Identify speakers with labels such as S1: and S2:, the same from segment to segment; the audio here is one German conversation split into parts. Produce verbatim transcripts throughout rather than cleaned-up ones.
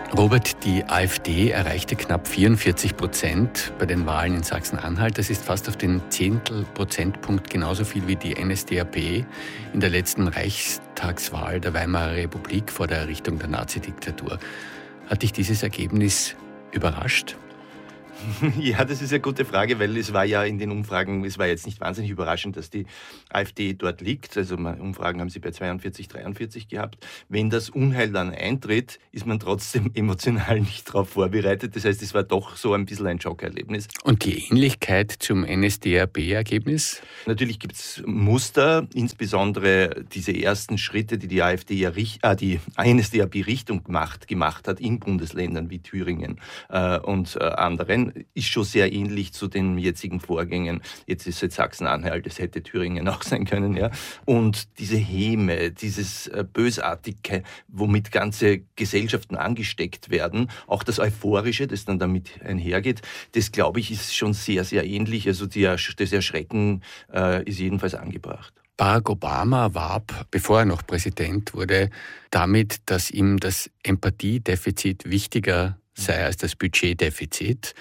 S1: Robert, die AfD erreichte knapp vierundvierzig Prozent bei den Wahlen in Sachsen-Anhalt. Das ist fast auf den Zehntelprozentpunkt genauso viel wie die N S D A P in der letzten Reichstagswahl der Weimarer Republik vor der Errichtung der Nazidiktatur. Hat dich dieses Ergebnis überrascht?
S2: Ja, das ist eine gute Frage, weil es war ja in den Umfragen, es war jetzt nicht wahnsinnig überraschend, dass die AfD dort liegt. Also Umfragen haben sie bei zweiundvierzig, dreiundvierzig gehabt. Wenn das Unheil dann eintritt, ist man trotzdem emotional nicht darauf vorbereitet. Das heißt, es war doch so ein bisschen ein Schockerlebnis.
S1: Und die Ähnlichkeit zum N S D A P-Ergebnis?
S2: Natürlich gibt es Muster, insbesondere diese ersten Schritte, die die AfD ja, äh, die N S D A P Richtung gemacht, gemacht hat in Bundesländern wie Thüringen äh, und äh, anderen, ist schon sehr ähnlich zu den jetzigen Vorgängen. Jetzt ist es Sachsen-Anhalt, das hätte Thüringen auch sein können. Ja. Und diese Häme, dieses äh, Bösartige, womit ganze Gesellschaften angesteckt werden, auch das Euphorische, das dann damit einhergeht, das, glaube ich, ist schon sehr, sehr ähnlich. Also die, das Erschrecken äh, ist jedenfalls angebracht.
S1: Barack Obama warb, bevor er noch Präsident wurde, damit, dass ihm das Empathiedefizit wichtiger sei als das Budgetdefizit.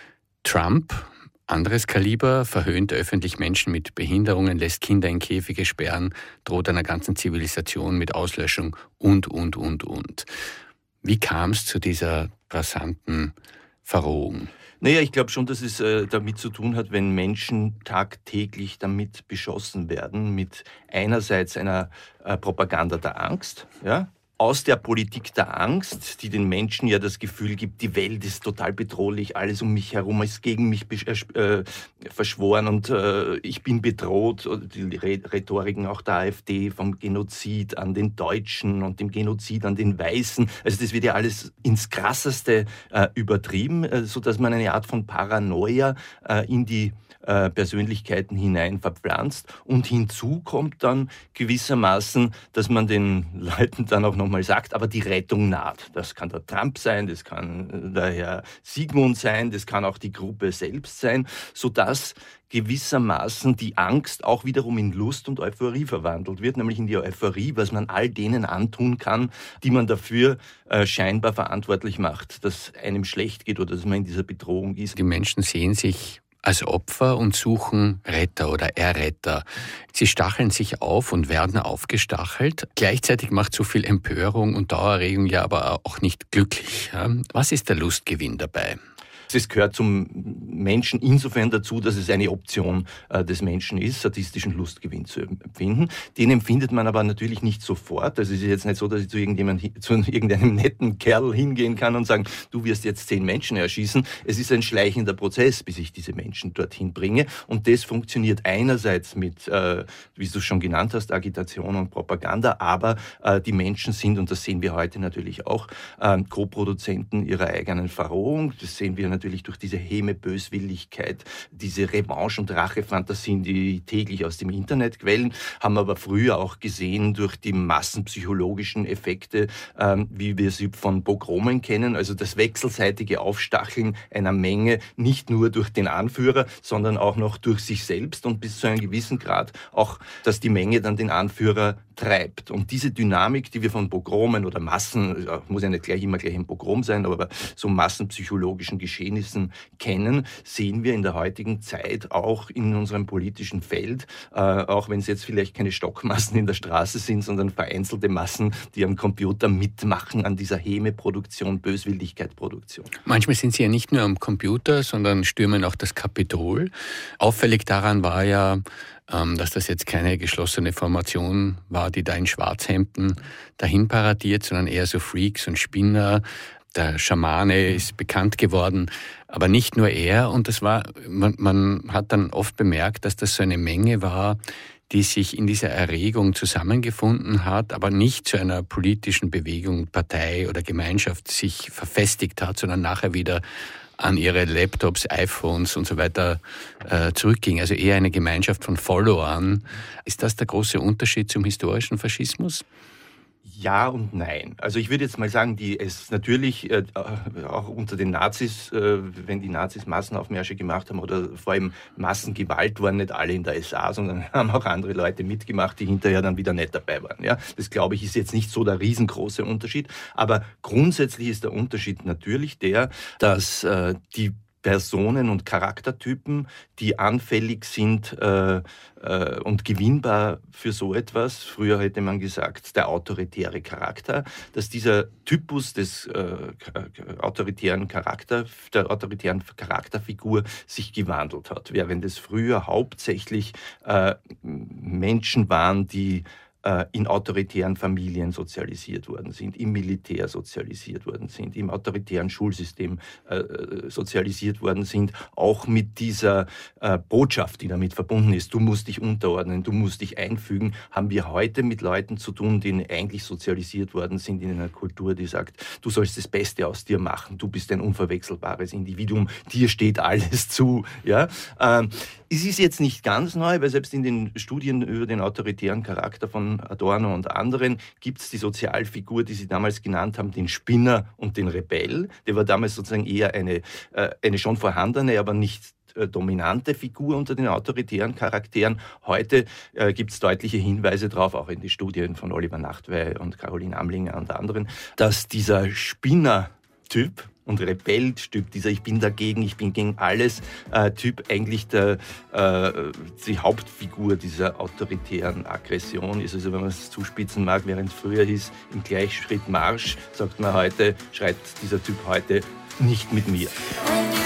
S1: Trump, anderes Kaliber, verhöhnt öffentlich Menschen mit Behinderungen, lässt Kinder in Käfige sperren, droht einer ganzen Zivilisation mit Auslöschung und, und, und, und. Wie kam es zu dieser rasanten Verrohung?
S2: Naja, ich glaube schon, dass es äh, damit zu tun hat, wenn Menschen tagtäglich damit beschossen werden, mit einerseits einer äh, Propaganda der Angst, ja, aus der Politik der Angst, die den Menschen ja das Gefühl gibt, die Welt ist total bedrohlich, alles um mich herum ist gegen mich äh, verschworen und äh, ich bin bedroht. Die Rhetoriken auch der AfD vom Genozid an den Deutschen und dem Genozid an den Weißen. Also das wird ja alles ins Krasseste äh, übertrieben, äh, sodass man eine Art von Paranoia äh, in die äh, Persönlichkeiten hinein verpflanzt. Und hinzu kommt dann gewissermaßen, dass man den Leuten dann auch nochmal sagt, aber die Rettung naht. Das kann der Trump sein, das kann der Herr Sigmund sein, das kann auch die Gruppe selbst sein, sodass gewissermaßen die Angst auch wiederum in Lust und Euphorie verwandelt wird, nämlich in die Euphorie, was man all denen antun kann, die man dafür äh, scheinbar verantwortlich macht, dass einem schlecht geht oder dass man in dieser Bedrohung ist.
S1: Die Menschen sehen sich als Opfer und suchen Retter oder Erretter. Sie stacheln sich auf und werden aufgestachelt. Gleichzeitig macht so viel Empörung und Dauererregung ja aber auch nicht glücklich. Was ist der Lustgewinn dabei?
S2: Es gehört zum Menschen insofern dazu, dass es eine Option äh, des Menschen ist, sadistischen Lustgewinn zu empfinden. Den empfindet man aber natürlich nicht sofort. Also es ist jetzt nicht so, dass ich zu, irgendjemand, zu irgendeinem netten Kerl hingehen kann und sagen, du wirst jetzt zehn Menschen erschießen. Es ist ein schleichender Prozess, bis ich diese Menschen dorthin bringe. Und das funktioniert einerseits mit, äh, wie du es schon genannt hast, Agitation und Propaganda, aber äh, die Menschen sind, und das sehen wir heute natürlich auch, äh, Co-Produzenten ihrer eigenen Verrohung. Das sehen wir natürlich durch diese Häme, Böswilligkeit, diese Revanche- und Rachefantasien, die täglich aus dem Internet quellen, haben aber früher auch gesehen durch die massenpsychologischen Effekte, ähm, wie wir sie von Pogromen kennen, also das wechselseitige Aufstacheln einer Menge, nicht nur durch den Anführer, sondern auch noch durch sich selbst und bis zu einem gewissen Grad auch, dass die Menge dann den Anführer treibt. Und diese Dynamik, die wir von Pogromen oder Massen, muss ja nicht gleich immer gleich ein Pogrom sein, aber so massenpsychologischen Geschehnissen kennen, sehen wir in der heutigen Zeit auch in unserem politischen Feld, äh, auch wenn es jetzt vielleicht keine Stockmassen in der Straße sind, sondern vereinzelte Massen, die am Computer mitmachen an dieser Häme-Produktion, Böswilligkeit-Produktion.
S1: Manchmal sind sie ja nicht nur am Computer, sondern stürmen auch das Kapitol. Auffällig daran war ja, dass das jetzt keine geschlossene Formation war, die da in Schwarzhemden dahin paradiert, sondern eher so Freaks und Spinner. Der Schamane ist bekannt geworden, aber nicht nur er. Und das war, man, man hat dann oft bemerkt, dass das so eine Menge war, die sich in dieser Erregung zusammengefunden hat, aber nicht zu einer politischen Bewegung, Partei oder Gemeinschaft sich verfestigt hat, sondern nachher wieder an ihre Laptops, iPhones und so weiter äh, zurückging. Also eher eine Gemeinschaft von Followern. Ist das der große Unterschied zum historischen Faschismus?
S2: Ja und nein. Also ich würde jetzt mal sagen, die es natürlich äh, auch unter den Nazis, äh, wenn die Nazis Massenaufmärsche gemacht haben oder vor allem Massengewalt, waren nicht alle in der S A, sondern haben auch andere Leute mitgemacht, die hinterher dann wieder nicht dabei waren. Ja? Das, glaube ich, ist jetzt nicht so der riesengroße Unterschied. Aber grundsätzlich ist der Unterschied natürlich der, dass äh, die Personen und Charaktertypen, die anfällig sind äh, äh, und gewinnbar für so etwas, früher hätte man gesagt, der autoritäre Charakter, dass dieser Typus des äh, autoritären Charakter, der autoritären Charakterfigur sich gewandelt hat. Während es früher hauptsächlich äh, Menschen waren, die in autoritären Familien sozialisiert worden sind, im Militär sozialisiert worden sind, im autoritären Schulsystem äh, sozialisiert worden sind, auch mit dieser äh, Botschaft, die damit verbunden ist, du musst dich unterordnen, du musst dich einfügen, haben wir heute mit Leuten zu tun, die eigentlich sozialisiert worden sind in einer Kultur, die sagt, du sollst das Beste aus dir machen, du bist ein unverwechselbares Individuum, dir steht alles zu. Ja? Ähm, es ist jetzt nicht ganz neu, weil selbst in den Studien über den autoritären Charakter von Adorno und anderen gibt es die Sozialfigur, die sie damals genannt haben, den Spinner und den Rebell. Der war damals sozusagen eher eine, äh, eine schon vorhandene, aber nicht äh, dominante Figur unter den autoritären Charakteren. Heute äh, gibt es deutliche Hinweise darauf, auch in die Studien von Oliver Nachtwey und Caroline Amlinger und anderen, dass dieser Spinner-Typ und Rebell-Typ, dieser Ich bin dagegen, ich bin gegen alles äh, Typ eigentlich der, äh, die Hauptfigur dieser autoritären Aggression ist. Also wenn man es zuspitzen mag, während es früher hieß, im Gleichschritt Marsch, sagt man heute, schreibt dieser Typ heute nicht mit mir.